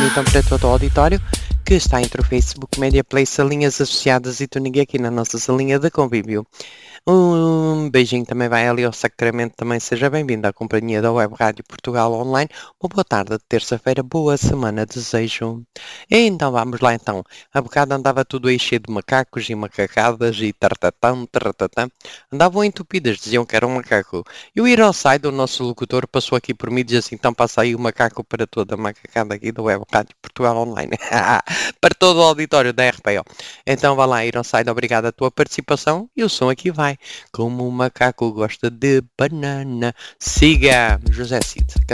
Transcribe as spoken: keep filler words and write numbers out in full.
então para todo o auditório que está entre o Facebook Media Place, linhas associadas e Tuning aqui na nossa salinha de convívio. Um beijinho também vai ali ao Sacramento, também seja bem-vindo à companhia da Web Rádio Portugal Online. Uma boa tarde de terça-feira, boa semana desejo. E então vamos lá então. A bocado andava tudo aí cheio de macacos e macacadas e tartatão, tartatã. Andavam entupidas, diziam que era um macaco. E o Ironside, o nosso locutor, passou aqui por mim e disse assim, então passa aí o macaco para toda a macacada aqui da Web Rádio Portugal Online. Para todo o auditório da R P O. Então vá lá, Ironside, obrigado a tua participação e o som aqui vai. Como o macaco gosta de banana. Siga José Cid.